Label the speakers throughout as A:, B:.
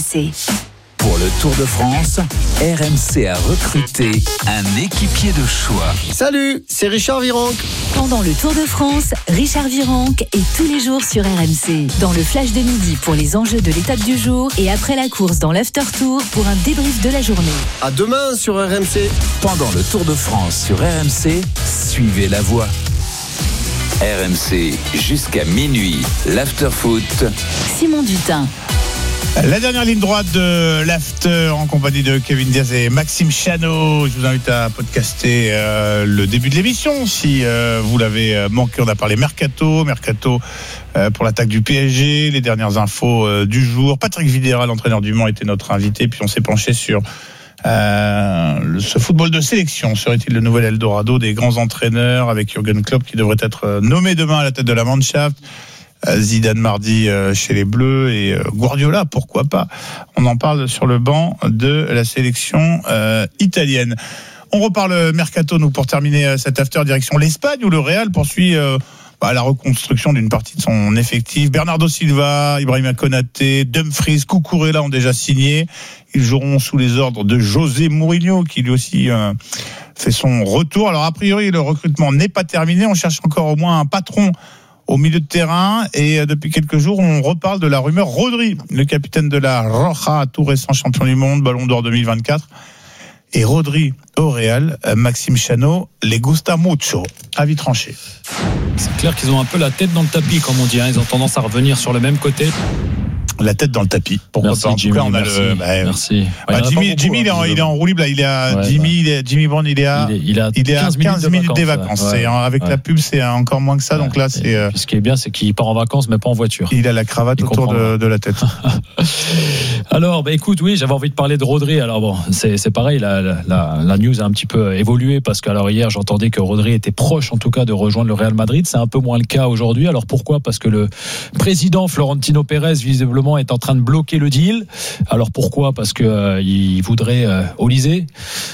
A: RMC.
B: Pour le Tour de France, RMC a recruté un équipier de choix.
C: Salut, c'est Richard Virenque.
A: Pendant le Tour de France, Richard Virenque est tous les jours sur RMC. Dans le flash de midi pour les enjeux de l'étape du jour et après la course dans l'after tour pour un débrief de la journée.
C: À demain sur RMC.
B: Pendant le Tour de France sur RMC, suivez la voie. RMC jusqu'à minuit, l'after foot.
A: Simon Dutin.
D: La dernière ligne droite de l'after en compagnie de Kevin Diaz et Maxime Chano. Je vous invite à podcaster le début de l'émission si vous l'avez manqué. On a parlé Mercato pour l'attaque du PSG, les dernières infos du jour. Patrick Vieira, l'entraîneur du Mans, était notre invité. Puis on s'est penché sur ce football de sélection. Serait-il le nouvel Eldorado des grands entraîneurs avec Jürgen Klopp qui devrait être nommé demain à la tête de la Mannschaft? Zidane mardi chez les Bleus et Guardiola, pourquoi pas. On en parle sur le banc de la sélection italienne. On reparle Mercato, nous, pour terminer cet after, direction l'Espagne où le Real poursuit la reconstruction d'une partie de son effectif. Bernardo Silva, Ibrahima Konaté, Dumfries, Cucurella ont déjà signé. Ils joueront sous les ordres de José Mourinho qui lui aussi fait son retour. Alors a priori le recrutement n'est pas terminé, on cherche encore au moins un patron au milieu de terrain, et depuis quelques jours on reparle de la rumeur Rodri, le capitaine de la Roja, tout récent champion du monde, Ballon d'Or 2024. Et Rodri au Real, Maxime Chano, les gusta mucho. Avis tranché.
E: C'est clair qu'ils ont un peu la tête dans le tapis, comme on dit. Ils ont tendance à revenir sur le même côté.
D: La tête dans le tapis. Pourquoi
E: merci,
D: pas. En
E: Jimmy,
D: tout cas, on a
E: merci.
D: Jimmy, il est en roue libre. Jimmy Brown, il est à 15 minutes des vacances. Avec la pub, c'est encore moins que ça. Donc là, c'est.
E: Ce qui est bien, c'est qu'il part en vacances, mais pas en voiture.
D: Il a la cravate autour de la tête.
E: Alors, écoute, oui, j'avais envie de parler de Rodri. Alors bon, c'est pareil. La news a un petit peu évolué parce qu'alors hier, j'entendais que Rodri était proche, en tout cas, de rejoindre le Real Madrid. C'est un peu moins le cas aujourd'hui. Alors pourquoi ? Parce que le président Florentino Pérez, visiblement, est en train de bloquer le deal. Alors pourquoi ? Parce que il voudrait Olysée.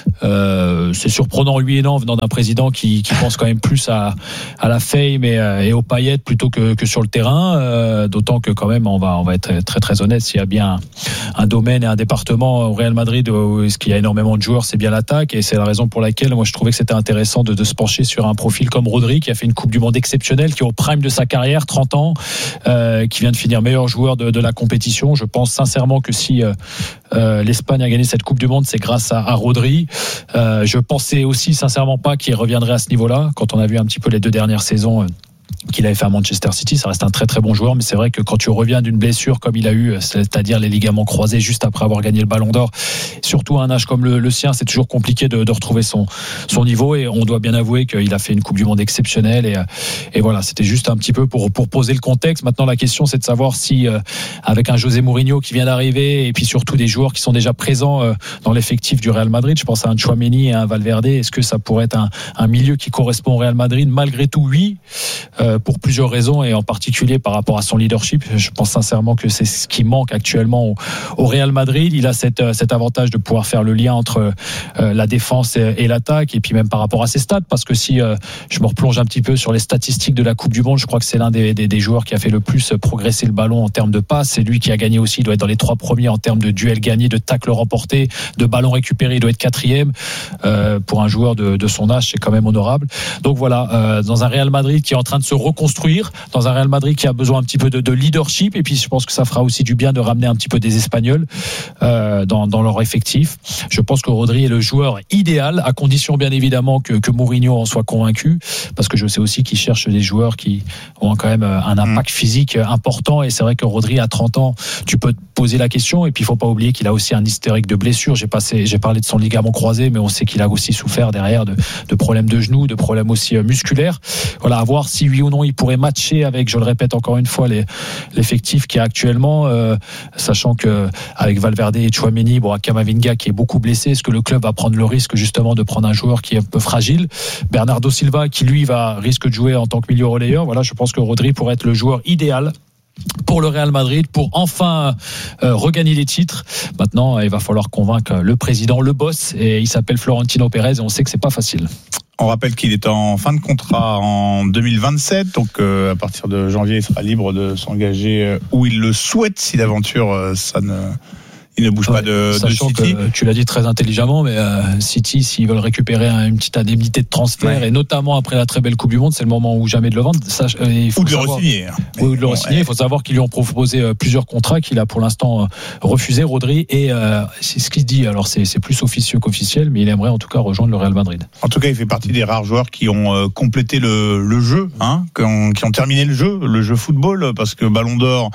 E: C'est surprenant, lui et non, venant d'un président qui pense quand même plus à la fame et aux paillettes plutôt que sur le terrain. D'autant que quand même, on va être très très honnête, s'il y a bien un domaine et un département au Real Madrid où il y a énormément de joueurs, c'est bien l'attaque, et c'est la raison pour laquelle moi je trouvais que c'était intéressant de se pencher sur un profil comme Rodri, qui a fait une Coupe du Monde exceptionnelle, qui est au prime de sa carrière, 30 ans, qui vient de finir meilleur joueur de la compétition. Je pense sincèrement que si l'Espagne a gagné cette Coupe du Monde, c'est grâce à Rodri. Je pensais aussi sincèrement pas qu'il reviendrait à ce niveau-là. Quand on a vu un petit peu les 2 dernières saisons qu'il avait fait à Manchester City, ça reste un très très bon joueur, mais c'est vrai que quand tu reviens d'une blessure comme il a eu, c'est-à-dire les ligaments croisés juste après avoir gagné le Ballon d'Or, surtout à un âge comme le sien, c'est toujours compliqué de retrouver son niveau, et on doit bien avouer qu'il a fait une Coupe du Monde exceptionnelle, et voilà, c'était juste un petit peu pour poser le contexte. Maintenant la question, c'est de savoir si avec un José Mourinho qui vient d'arriver, et puis surtout des joueurs qui sont déjà présents dans l'effectif du Real Madrid, je pense à un Tchouaméni et à un Valverde, est-ce que ça pourrait être un milieu qui correspond au Real Madrid? Malgré tout, oui, pour plusieurs raisons, et en particulier par rapport à son leadership. Je pense sincèrement que c'est ce qui manque actuellement au Real Madrid. Il a cet avantage de pouvoir faire le lien entre la défense et l'attaque, et puis même par rapport à ses stats, parce que si je me replonge un petit peu sur les statistiques de la Coupe du Monde, je crois que c'est l'un des joueurs qui a fait le plus progresser le ballon en termes de passes. C'est lui qui a gagné aussi, il doit être dans les 3 premiers en termes de duels gagnés, de tacles remportés, de ballons récupérés, il doit être 4e. Pour un joueur de son âge, c'est quand même honorable. Donc voilà, dans un Real Madrid qui est en train de se reconstruire, dans un Real Madrid qui a besoin un petit peu de leadership, et puis je pense que ça fera aussi du bien de ramener un petit peu des Espagnols dans leur effectif. Je pense que Rodri est le joueur idéal, à condition bien évidemment que Mourinho en soit convaincu, parce que je sais aussi qu'il cherche des joueurs qui ont quand même un impact physique important, et c'est vrai que Rodri à 30 ans, tu peux te poser la question, et puis il faut pas oublier qu'il a aussi un historique de blessures. J'ai parlé de son ligament croisé, mais on sait qu'il a aussi souffert derrière de problèmes de genoux, de problèmes aussi musculaires. Voilà, à voir si oui ou non il pourrait matcher avec, je le répète encore une fois, l'effectif qui est actuellement, sachant que avec Valverde et Tchouaméni, Camavinga qui est beaucoup blessé, est-ce que le club va prendre le risque justement de prendre un joueur qui est un peu fragile? Bernardo Silva qui lui risque de jouer en tant que milieu relayeur. Voilà, je pense que Rodri pourrait être le joueur idéal pour le Real Madrid, pour enfin regagner les titres. Maintenant, il va falloir convaincre le président, le boss, et il s'appelle Florentino Pérez, et on sait que c'est pas facile.
D: On rappelle qu'il est en fin de contrat en 2027, donc à partir de janvier, il sera libre de s'engager où il le souhaite, si d'aventure ça il ne bouge pas de
E: Sachant
D: City.
E: que tu l'as dit très intelligemment, mais City, s'ils veulent récupérer une petite indemnité de transfert, et notamment après la très belle Coupe du Monde, c'est le moment ou jamais de le vendre.
D: Ou de le re-signer.
E: Ou de le re-signer. Il faut savoir qu'ils lui ont proposé plusieurs contrats qu'il a pour l'instant refusé, Rodri, et c'est ce qu'il dit. Alors c'est plus officieux qu'officiel, mais il aimerait en tout cas rejoindre le Real Madrid.
D: En tout cas, il fait partie des rares joueurs qui ont complété le jeu, qui ont terminé le jeu football, parce que Ballon d'Or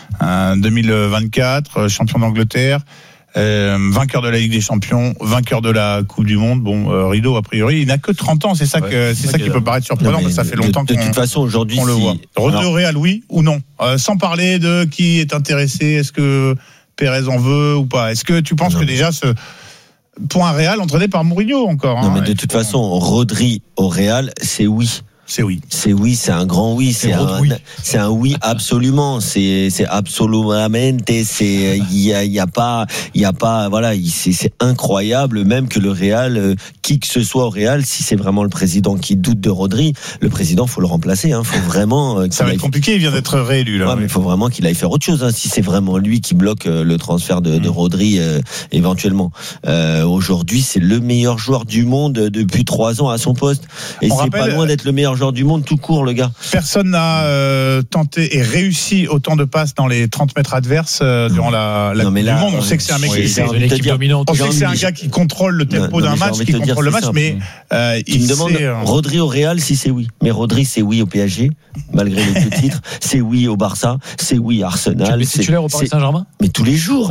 D: 2024, champion d'Angleterre, vainqueur de la Ligue des Champions, vainqueur de la Coupe du Monde. Bon, Rideau, a priori, il n'a que 30 ans, c'est ça qui peut paraître surprenant, parce que ça fait longtemps
F: de toute façon, aujourd'hui,
D: on le voit. Rodri au Real, oui ou non, sans parler de qui est intéressé, est-ce que Pérez en veut ou pas? Est-ce que tu penses que déjà pour un Real entraîné par Mourinho encore?
F: Non, mais de toute façon, Rodri au Real, c'est oui.
D: C'est oui.
F: C'est oui, c'est un grand oui. C'est un oui absolument. C'est absolument. C'est il y a pas voilà. C'est incroyable même que le Real, qui que ce soit au Real, si c'est vraiment le président qui doute de Rodri, le président faut le remplacer. Faut vraiment.
D: Ça va être compliqué. Il vient d'être réélu là.
F: Ouais, mais il faut vraiment qu'il aille faire autre chose. Si c'est vraiment lui qui bloque le transfert de Rodri éventuellement. Aujourd'hui, c'est le meilleur joueur du monde depuis 3 ans à son poste. Et c'est pas loin d'être le meilleur joueur du monde tout court, le gars.
D: Personne n'a tenté et réussi autant de passes dans les 30 mètres adverses durant la Coupe du Monde. On sait que c'est un mec qui
E: c'est une équipe dominante.
D: On sait que c'est un gars qui contrôle le tempo d'un match, qui contrôle le match, mais
F: il me demande Rodri au Real si c'est oui. Mais Rodri, c'est oui au PSG, malgré les deux titres. C'est oui au Barça, c'est oui à Arsenal.
E: Tu es titulaire au Paris Saint-Germain?
F: Mais tous les jours,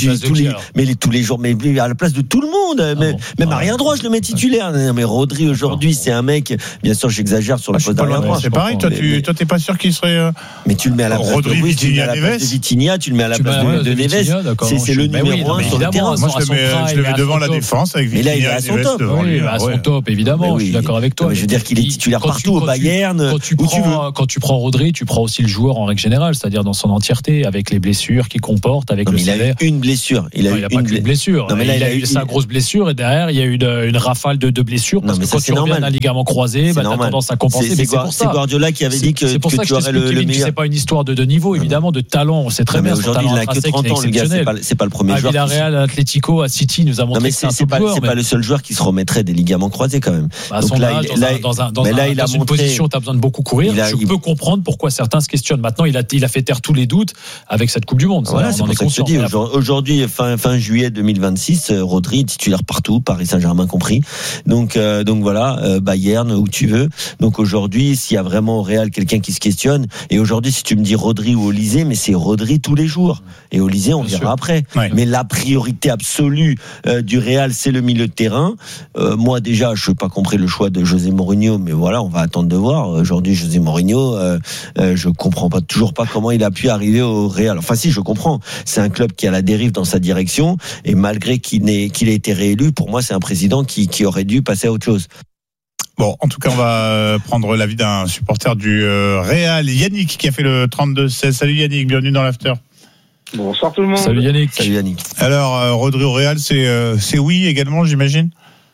F: tous les jours, mais à la place de tout le monde, même à rien droit, je le mets titulaire. Mais Rodri aujourd'hui, c'est un mec. Bien sûr, j'exagère sur le poste d'arrière droit.
D: C'est pareil, toi, t'es pas sûr qu'il serait.
F: Mais tu le mets à la place
D: Rodri,
F: de Vitinha, tu le mets à la place de Neves. C'est le numéro 1 sur le terrain.
D: Moi, je le mets devant la défense avec Vitinha.
F: Mais là, il est à son top.
E: Oui, à son top, évidemment. Je suis d'accord avec toi.
F: Je veux dire qu'il est titulaire partout, au Bayern.
E: Quand tu prends Rodri, tu prends aussi le joueur en règle générale, c'est-à-dire dans son entièreté, avec les blessures qu'il comporte, avec le salaire.
F: Il a eu une blessure.
E: Il a pas qu'une blessure. Il a eu sa grosse blessure et derrière, il y a eu une rafale de blessures. Parce que quand tu reviens d'un ligament croisé, tu as tendance à compenser.
F: C'est Guardiola qui avait dit que tu aurais le meilleur.
E: C'est pas une histoire de niveau, évidemment, de talent. On sait très bien.
F: Aujourd'hui, il n'a que 30 ans, le gars. C'est pas le premier joueur.
E: À Villarreal, à Atlético, à City, nous a montré que c'est
F: pas le seul joueur qui se remettrait des ligaments croisés quand même.
E: À son âge, dans une position où tu as besoin de beaucoup courir, je peux comprendre pourquoi certains se questionnent. Maintenant, il a fait taire tous les doutes avec cette Coupe du Monde.
F: Voilà, c'est pour ça que je te dis. Aujourd'hui, fin juillet 2026, Rodri titulaire partout, Paris Saint-Germain compris. Donc voilà, Bayern, où tu veux. Donc aujourd'hui, s'il y a vraiment au Real quelqu'un qui se questionne, et aujourd'hui, si tu me dis Rodri ou Olysée, mais c'est Rodri tous les jours. Et Olysée, on verra après. Ouais. Mais la priorité absolue du Real, c'est le milieu de terrain. Moi, déjà, je n'ai pas compris le choix de José Mourinho, mais voilà, on va attendre de voir. Aujourd'hui, José Mourinho, je comprends toujours pas comment il a pu arriver au Real. Enfin, si, je comprends. C'est un club qui a la dérive dans sa direction, et malgré qu'il ait été réélu, pour moi, c'est un président qui aurait dû passer à autre chose.
D: Bon, en tout cas, on va prendre l'avis d'un supporter du Real, Yannick, qui a fait le 32-16. Salut Yannick, bienvenue dans l'after.
G: Bonsoir tout le monde.
E: Salut Yannick.
D: Alors, Rodri au Real, c'est oui également, j'imagine?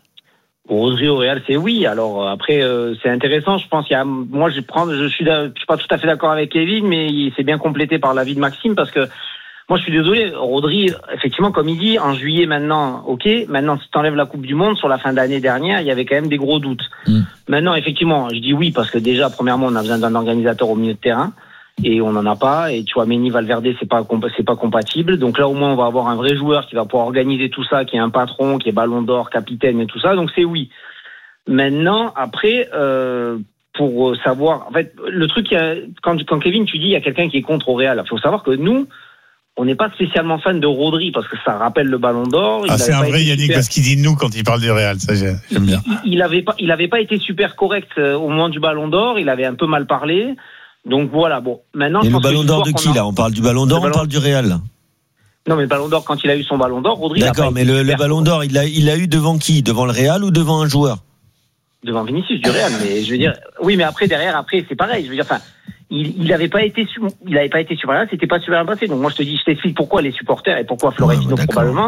G: Rodri au Real, c'est oui. Alors après, c'est intéressant. Je pense je suis pas tout à fait d'accord avec Kevin, mais il s'est bien complété par l'avis de Maxime, parce que moi, je suis désolé, Rodri, effectivement, comme il dit, en juillet maintenant, ok. Maintenant, si t'enlèves la Coupe du Monde, sur la fin d'année dernière, il y avait quand même des gros doutes. Maintenant, effectivement, je dis oui, parce que déjà, premièrement, on a besoin d'un organisateur au milieu de terrain, et on n'en a pas. Et tu vois, Mendy, Valverde, c'est pas compatible. Donc là, au moins, on va avoir un vrai joueur qui va pouvoir organiser tout ça, qui est un patron, qui est Ballon d'Or, capitaine et tout ça. Donc c'est oui. Maintenant, après, pour savoir, en fait, le truc, quand Kevin, tu dis, il y a quelqu'un qui est contre au Real. Il faut savoir que nous, on n'est pas spécialement fan de Rodri, parce que ça rappelle le Ballon d'Or.
D: C'est un vrai Yannick, parce qu'il dit nous quand il parle du Real, ça j'aime bien.
G: Il avait pas été super correct au moment du Ballon d'Or, il avait un peu mal parlé. Donc voilà, bon. Maintenant,
F: et le Ballon d'Or de qui là? On parle du Ballon d'Or, on parle du Real là?
G: Non, mais le Ballon d'Or, quand il a eu son Ballon d'Or, Rodri.
F: D'accord, mais le Ballon d'Or, il l'a eu devant qui? Devant le Real ou devant un joueur?
G: Devant Vinicius du Real, mais je veux dire, oui, mais après c'est pareil. Je veux dire, enfin, il avait pas été super, c'était pas super bien passé. Donc moi je t'explique pourquoi les supporters et pourquoi Florentino probablement,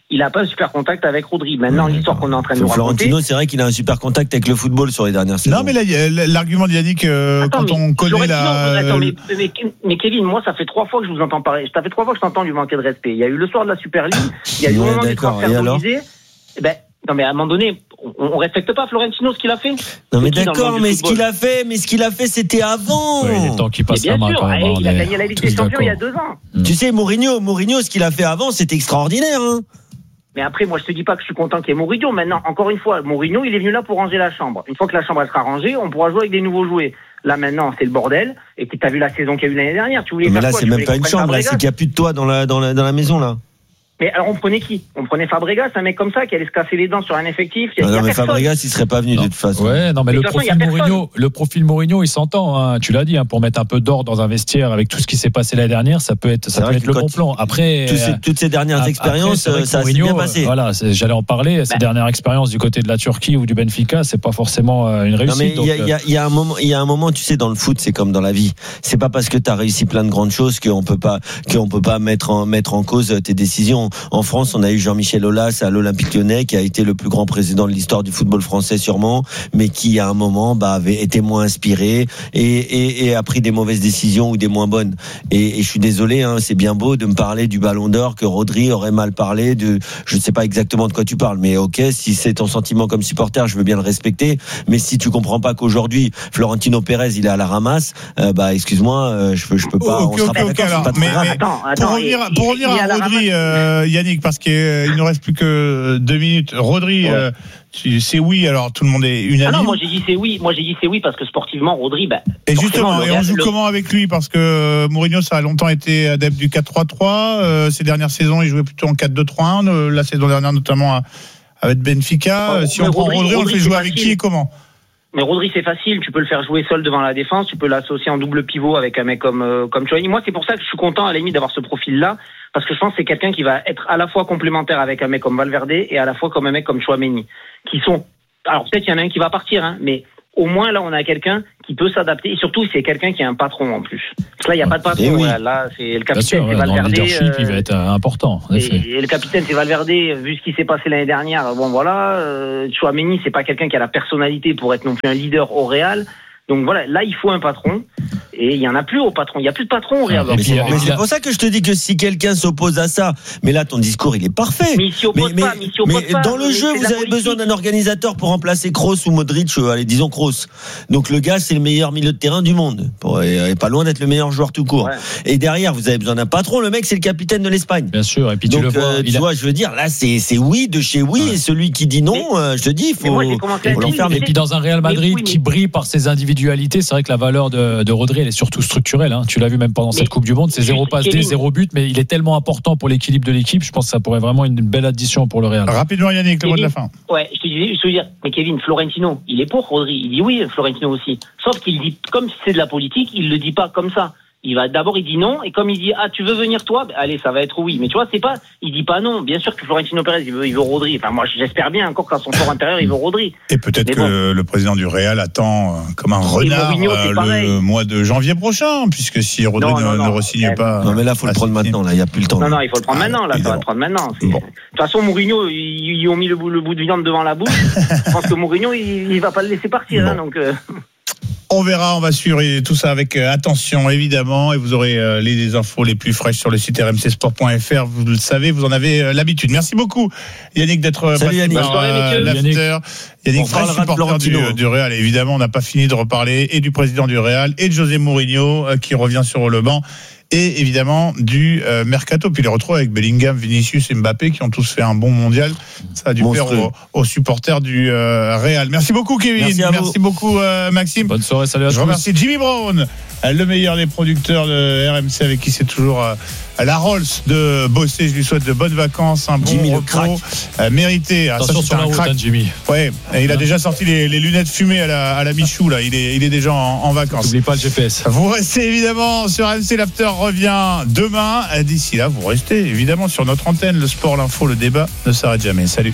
G: il n'a pas un super contact avec Rodri. Maintenant, l'histoire qu'on est en train de nous raconter.
F: Florentino, c'est vrai qu'il a un super contact avec le football sur les dernières saisons.
D: Non, mais là, l'argument d'Yannick, quand on connaît la.
G: Attends, mais Kevin, moi, ça fait 3 fois que je vous entends parler. Ça fait 3 fois que je t'entends lui manquer de respect. Il y a eu le soir de la Super League, il y a eu le moment du transfert d'Olysée. Non, mais à un moment donné, on respecte pas Florentino ce qu'il a fait.
F: Non, mais d'accord, mais ce qu'il a fait, c'était avant.
E: Oui, il est temps qu'il passe la main quand même.
G: Il a gagné la Ligue des Champions il y a 2 ans.
F: Tu sais, Mourinho, ce qu'il a fait avant, c'était extraordinaire, hein.
G: Mais après, moi, je te dis pas que je suis content qu'il y ait Mourinho. Maintenant, encore une fois, Mourinho, il est venu là pour ranger la chambre. Une fois que la chambre elle sera rangée, on pourra jouer avec des nouveaux jouets. Là, maintenant, c'est le bordel. Et tu as vu la saison qu'il y a eu l'année dernière. Tu voulais
F: mais
G: faire
F: là,
G: quoi?
F: c'est même pas une chambre, là, c'est qu'il n'y a plus de toit dans la maison, là.
G: Mais alors, on prenait qui? On prenait Fabregas, un mec comme ça qui allait se casser les dents sur un effectif.
F: Non, mais Fabregas, il serait pas venu de toute façon.
E: Ouais, non, mais le profil Mourinho, il s'entend, hein. Tu l'as dit, hein, pour mettre un peu d'ordre dans un vestiaire avec tout ce qui s'est passé l'année dernière, ça peut être le bon plan. Après,
F: toutes ces dernières expériences, ça s'est bien passé.
E: Voilà, j'allais en parler. Ces dernières expériences du côté de la Turquie ou du Benfica, c'est pas forcément une réussite.
F: Non, mais il y a un moment, tu sais, dans le foot, c'est comme dans la vie. C'est pas parce que tu as réussi plein de grandes choses qu'on peut pas mettre en cause tes décisions. En France, on a eu Jean-Michel Aulas à l'Olympique Lyonnais, qui a été le plus grand président de l'histoire du football français sûrement, mais qui à un moment avait été moins inspiré et a pris des mauvaises décisions ou des moins bonnes. Et je suis désolé, hein, c'est bien beau de me parler du Ballon d'Or, que Rodri aurait mal parlé, je ne sais pas exactement de quoi tu parles, mais ok, si c'est ton sentiment comme supporter, je veux bien le respecter, mais si tu comprends pas qu'aujourd'hui Florentino Pérez il est à la ramasse, excuse-moi, je peux pas.
D: Okay, alors, pour revenir à Rodri, Yannick, parce qu'il ne reste plus que 2 minutes. Rodri, c'est oui, alors tout le monde est unanime.
G: Ah non, moi j'ai dit c'est oui parce que sportivement, Rodri,
D: et justement, on joue comment avec lui? Parce que Mourinho, ça a longtemps été adepte du 4-3-3. Ces dernières saisons, il jouait plutôt en 4-2-3-1. La saison dernière, notamment avec Benfica. Si on prend Rodri, on le fait jouer avec qui et comment?
G: Mais Rodri, c'est facile. Tu peux le faire jouer seul devant la défense. Tu peux l'associer en double pivot avec un mec comme Tchouaméni. Moi, c'est pour ça que je suis content à la limite d'avoir ce profil-là. Parce que je pense que c'est quelqu'un qui va être à la fois complémentaire avec un mec comme Valverde et à la fois comme un mec comme Tchouaméni. Alors peut-être qu'il y en a un qui va partir, hein, mais au moins là on a quelqu'un qui peut s'adapter et surtout c'est quelqu'un qui a un patron en plus. Parce que là il n'y a pas de patron.
F: Oui.
G: Là c'est le capitaine, c'est Valverde.
E: Le leadership, il va être important.
G: Et le capitaine c'est Valverde. Vu ce qui s'est passé l'année dernière, bon voilà. Tchouaméni c'est pas quelqu'un qui a la personnalité pour être non plus un leader au Real. Donc voilà, là il faut un patron. Et il n'y en a plus au patron. Il n'y a plus de patron au Real.
F: Mais c'est pour ça que je te dis que si quelqu'un s'oppose à ça, mais là ton discours il est parfait.
G: Mais il s'y oppose pas.
F: Dans le jeu, vous avez besoin d'un organisateur pour remplacer Kroos ou Modric. Allez, disons Kroos. Donc le gars, c'est le meilleur milieu de terrain du monde. Et pas loin d'être le meilleur joueur tout court. Ouais. Et derrière, vous avez besoin d'un patron. Le mec, c'est le capitaine de l'Espagne.
E: Bien sûr. Et puis
F: donc, tu vois, je veux dire, là, c'est oui de chez oui. Ouais. Et celui qui dit non, je te dis, il faut l'enfermer.
E: Et puis dans un Real Madrid qui brille par ses individualités, c'est vrai que la valeur de Rodri, elle est surtout structurelle. Hein. Tu l'as vu même pendant cette Coupe du Monde, c'est 0 passe D, 0 but, mais il est tellement important pour l'équilibre de l'équipe. Je pense que ça pourrait vraiment une belle addition pour le Real.
D: Rapidement, Yannick, le mot de la fin.
G: Ouais, je te veux dire, mais Kevin, Florentino, il est pour Rodri. Il dit oui, Florentino aussi. Sauf qu'il dit, comme c'est de la politique, il le dit pas comme ça. Il dit non, et comme il dit tu veux venir toi, allez, ça va être oui. Mais tu vois, il dit pas non. Bien sûr que Florentino Pérez il veut Rodri. Enfin moi j'espère bien encore qu'à son fort intérieur il veut Rodri.
D: Et peut-être que le président du Real attend comme un renard le mois de janvier prochain, puisque si Rodri ne re-signe pas.
F: Non mais là faut le prendre maintenant, là il y a plus le temps.
G: Non il faut le prendre maintenant, là ça va le prendre maintenant. De toute façon Mourinho ils ont mis le bout de viande devant la bouche. Je pense que Mourinho il va pas le laisser partir, hein, donc.
D: On verra, on va suivre tout ça avec attention évidemment, et vous aurez les infos les plus fraîches sur le site rmcsport.fr. Vous le savez, vous en avez l'habitude. Merci beaucoup Yannick d'être passé par l'after. Yannick, vrai supporter du Real. Et évidemment, on n'a pas fini de reparler et du président du Real et de José Mourinho qui revient sur le banc. Et évidemment du mercato, puis les retrouve avec Bellingham, Vinicius et Mbappé qui ont tous fait un bon mondial. Ça a dû plaire aux supporters du Real. Merci beaucoup Kevin, merci beaucoup Maxime.
E: Bonne soirée, salut à tous.
D: Je remercie Jimmy Brown, le meilleur des producteurs de RMC, avec qui c'est toujours la Rolls de bosser. Je lui souhaite de bonnes vacances, un bon
F: Jimmy
D: repos mérité.
E: Attention sur la route, Jimmy.
D: Ouais, il a déjà sorti les lunettes fumées à la Michou là. Il est déjà en vacances.
E: N'oublie pas le GPS.
D: Vous restez évidemment sur RMC. L'after revient demain. D'ici là, vous restez évidemment sur notre antenne. Le sport, l'info, le débat ne s'arrête jamais. Salut.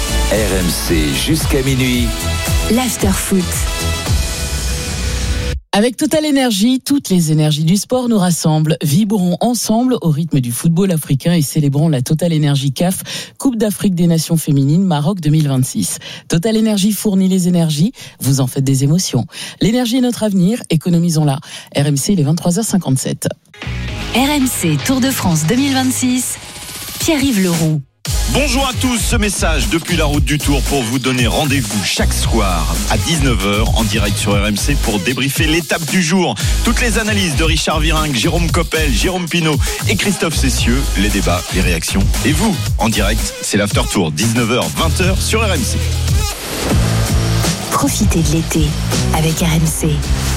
B: RMC jusqu'à minuit.
A: L'after foot.
H: Avec Total Energy, toutes les énergies du sport nous rassemblent. Vibrons ensemble au rythme du football africain et célébrons la Total Energy CAF, Coupe d'Afrique des Nations Féminines, Maroc 2026. Total Energy fournit les énergies, vous en faites des émotions. L'énergie est notre avenir, économisons-la. RMC, il est 23h57.
A: RMC Tour de France 2026, Pierre-Yves Leroux.
I: Bonjour à tous, ce message depuis la route du Tour pour vous donner rendez-vous chaque soir à 19h en direct sur RMC pour débriefer l'étape du jour. Toutes les analyses de Richard Virenque, Jérôme Coppel, Jérôme Pinault et Christophe Cessieux, les débats, les réactions. Et vous, en direct, c'est l'After Tour, 19h, 20h sur RMC.
A: Profitez de l'été avec RMC.